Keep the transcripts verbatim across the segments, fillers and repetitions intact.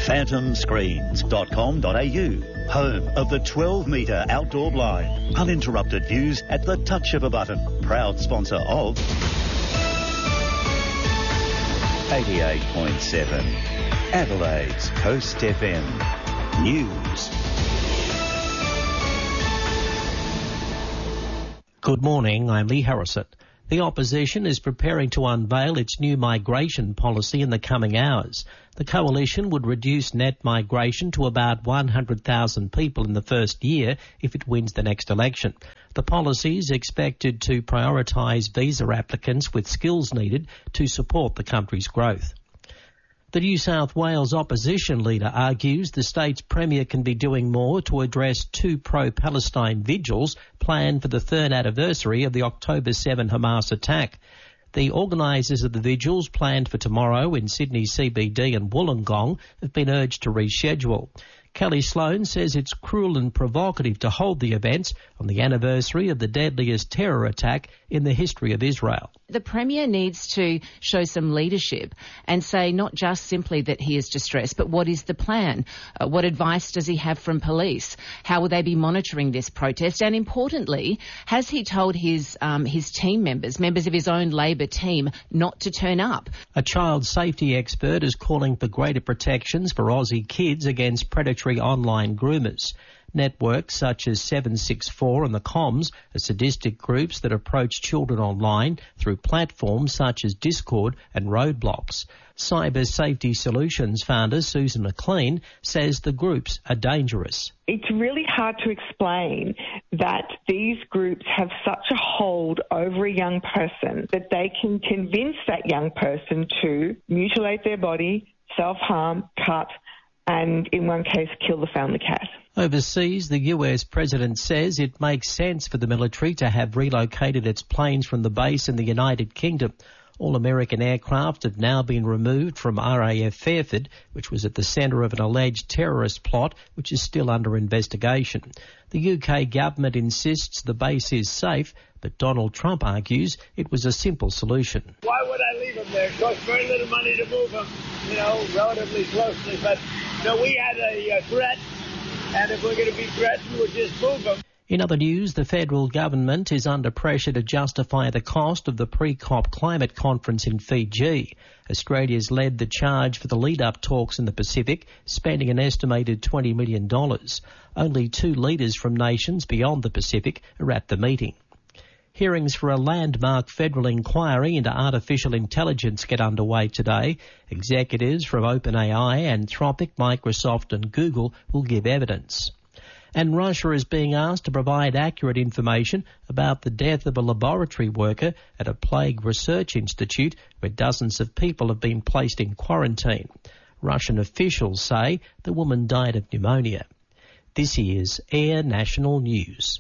phantom screens dot com dot a u, home of the twelve metre outdoor blind. Uninterrupted views at the touch of a button. Proud sponsor of eighty-eight point seven, Adelaide's Coast F M News. Good morning, I'm Lee Harrison. The opposition is preparing to unveil its new migration policy in the coming hours. The coalition would reduce net migration to about one hundred thousand people in the first year if it wins the next election. The policy is expected to prioritise visa applicants with skills needed to support the country's growth. The New South Wales opposition leader argues the state's premier can be doing more to address two pro-Palestine vigils planned for the third anniversary of the October seventh Hamas attack. The organisers of the vigils planned for tomorrow in Sydney C B D and Wollongong have been urged to reschedule. Kelly Sloan says it's cruel and provocative to hold the events on the anniversary of the deadliest terror attack in the history of Israel. The Premier needs to show some leadership and say not just simply that he is distressed, but what is the plan? Uh, what advice does he have from police? How will they be monitoring this protest? And importantly, has he told his um, his team members, members of his own Labor team, not to turn up? A child safety expert is calling for greater protections for Aussie kids against predatory online groomers. Networks such as seven six four and the Comms are sadistic groups that approach children online through platforms such as Discord and Roadblocks. Cyber Safety Solutions founder Susan McLean says the groups are dangerous. It's really hard to explain that these groups have such a hold over a young person that they can convince that young person to mutilate their body, self-harm, cut, and in one case kill the family cat. Overseas, the U S president says it makes sense for the military to have relocated its planes from the base in the United Kingdom. All American aircraft have now been removed from R A F Fairford, which was at the centre of an alleged terrorist plot, which is still under investigation. The U K government insists the base is safe, but Donald Trump argues it was a simple solution. Why would I leave them there? It costs very little money to move them, you know, relatively closely. But, no, we had a uh, threat, and if we're going to be threatened, we'll just move them. In other news, the federal government is under pressure to justify the cost of the pre-COP climate conference in Fiji. Australia's led the charge for the lead-up talks in the Pacific, spending an estimated twenty million dollars. Only two leaders from nations beyond the Pacific are at the meeting. Hearings for a landmark federal inquiry into artificial intelligence get underway today. Executives from OpenAI, Anthropic, Microsoft and Google will give evidence. And Russia is being asked to provide accurate information about the death of a laboratory worker at a plague research institute where dozens of people have been placed in quarantine. Russian officials say the woman died of pneumonia. This is Air National News.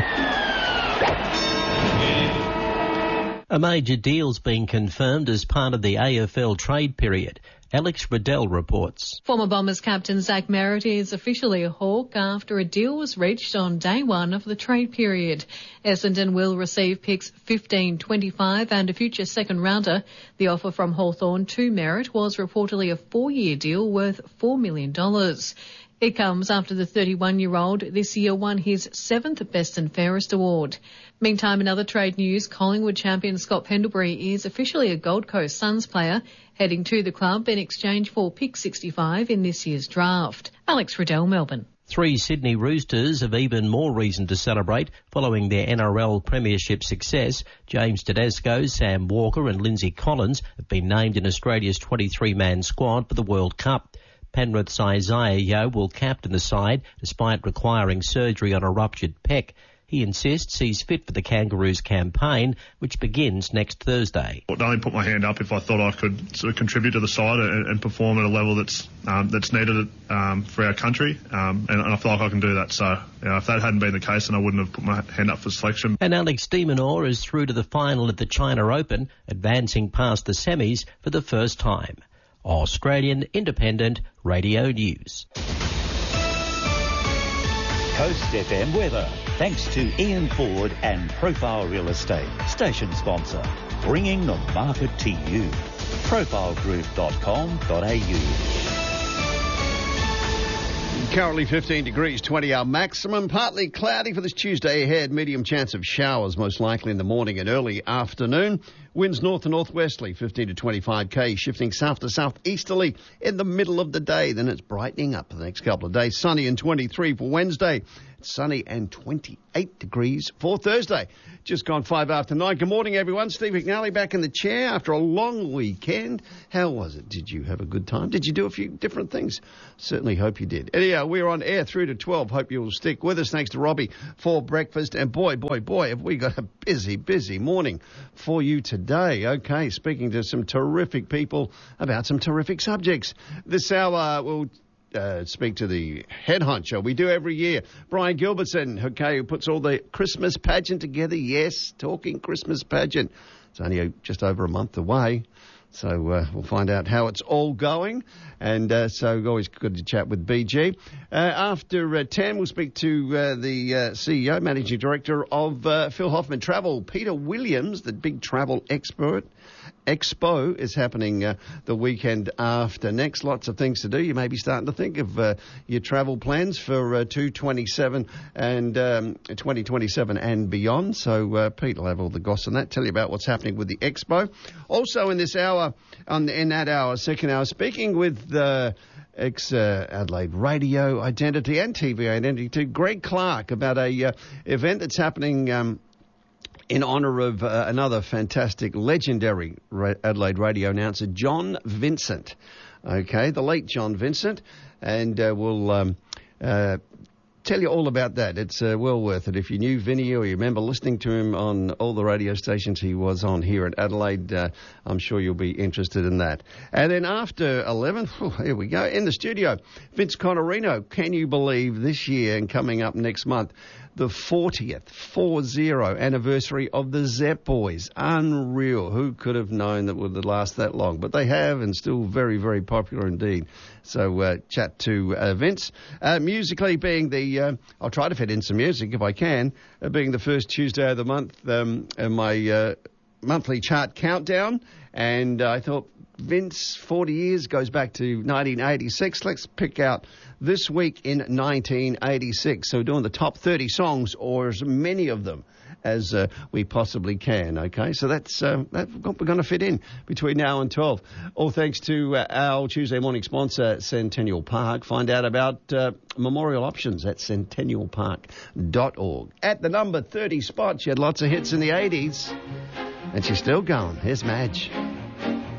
A major deal's been confirmed as part of the A F L trade period. Alex Riddell reports. Former Bombers captain Zach Merritt is officially a Hawk after a deal was reached on day one of the trade period. Essendon will receive picks fifteen, twenty-five and a future second rounder. The offer from Hawthorn to Merritt was reportedly a four-year deal worth four million dollars. It comes after the thirty-one-year-old this year won his seventh Best and Fairest award. Meantime, in other trade news, Collingwood champion Scott Pendlebury is officially a Gold Coast Suns player, heading to the club in exchange for pick sixty-five in this year's draft. Alex Riddell, Melbourne. Three Sydney Roosters have even more reason to celebrate following their N R L premiership success. James Tedesco, Sam Walker and Lindsay Collins have been named in Australia's twenty-three man squad for the World Cup. Penrith's Isaiah Yeo will captain the side despite requiring surgery on a ruptured pec. He insists he's fit for the Kangaroos campaign, which begins next Thursday. I'd only put my hand up if I thought I could sort of contribute to the side and, and perform at a level that's um, that's needed um, for our country, um, and, and I feel like I can do that. So you know, if that hadn't been the case, then I wouldn't have put my hand up for selection. And Alex de Minaur is through to the final at the China Open, advancing past the semis for the first time. Australian Independent Radio News. Coast F M weather, thanks to Ian Ford and Profile Real Estate, station sponsor, bringing the market to you. profile group dot com dot a u Currently fifteen degrees, twenty our maximum. Partly cloudy for this Tuesday ahead. Medium chance of showers, most likely in the morning and early afternoon. Winds north to northwesterly, fifteen to twenty-five k, shifting south to southeasterly in the middle of the day. Then it's brightening up for the next couple of days. Sunny and twenty-three for Wednesday. Sunny and twenty-eight degrees for Thursday. Just gone five after nine. Good morning, everyone. Steve McNally back in the chair after a long weekend. How was it? Did you have a good time? Did you do a few different things? Certainly hope you did. Anyhow, we're on air through to twelve. Hope you'll stick with us. Thanks to Robbie for breakfast. And boy, boy, boy, have we got a busy, busy morning for you today. Okay, speaking to some terrific people about some terrific subjects. This hour we'll Uh, speak to the head honcho. We do every year. Brian Gilbertson, okay, who puts all the Christmas pageant together. Yes, talking Christmas pageant. It's only a, just over a month away. So uh, we'll find out how it's all going. And uh, so always good to chat with B G. Uh, after uh, ten, we'll speak to uh, the uh, C E O, Managing Director of uh, Phil Hoffman Travel, Peter Williams, the big travel expert. Expo is happening uh, the weekend after next. Lots of things to do. You may be starting to think of uh, your travel plans for uh, two twenty-seven and um, twenty twenty-seven and beyond. So uh, Pete will have all the goss on that. Tell you about what's happening with the Expo. Also in this hour, on in that hour, second hour, speaking with uh, ex uh, Adelaide Radio Identity and T V Identity, Greg Clark, about a uh, event that's happening. Um, in honour of uh, another fantastic, legendary Ra- Adelaide radio announcer, John Vincent. Okay, the late John Vincent. And uh, we'll um, uh, tell you all about that. It's uh, well worth it. If you knew Vinny or you remember listening to him on all the radio stations he was on here at Adelaide, uh, I'm sure you'll be interested in that. And then after eleven, whew, here we go, in the studio, Vince Conorino. Can you believe this year and coming up next month, the fortieth, four zero anniversary of the Zep Boys. Unreal. Who could have known that would last that long? But they have, and still very, very popular indeed. So uh, chat to uh, Vince. Uh, musically being the, uh, I'll try to fit in some music if I can, uh, being the first Tuesday of the month, um, and my uh, monthly chart countdown. And uh, I thought, Vince, forty years, goes back to nineteen eighty-six. Let's pick out this week in nineteen eighty-six. So doing the top thirty songs, or as many of them as uh, we possibly can, okay? So that's uh, that we're going to fit in between now and twelve. All thanks to uh, our Tuesday morning sponsor, Centennial Park. Find out about uh, memorial options at centennial park dot org. At the number thirty spot, she had lots of hits in the eighties, and she's still going. Here's Madge.